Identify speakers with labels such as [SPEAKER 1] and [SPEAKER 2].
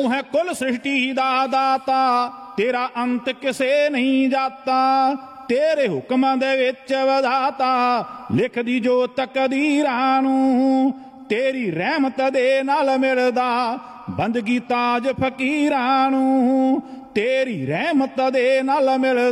[SPEAKER 1] ਤੂੰ ਹੈ ਕੁੱਲ ਸ੍ਰਿਸ਼ਟੀ ਦਾ ਦਾਤਾ, ਤੇਰਾ ਅੰਤ ਕਿਸੇ ਨਹੀਂ ਜਾਤਾ। ਤੇਰੇ ਹੁਕਮਾਂ ਦੇ ਵਿੱਚ ਵਿਧਾਤਾ ਲਿਖਦੀ ਜੋ ਤਕਦੀਰਾਂ ਨੂੰ, ਤੇਰੀ ਰਹਿਮਤ ਦੇ ਨਾਲ ਮਿਲਦਾ ਬੰਦਗੀ ਤਾਜ ਫਕੀਰਾਂ ਨੂੰ, ਤੇਰੀ ਰਹਿਮਤ ਦੇ ਨਾਲ ਮਿਲਦਾ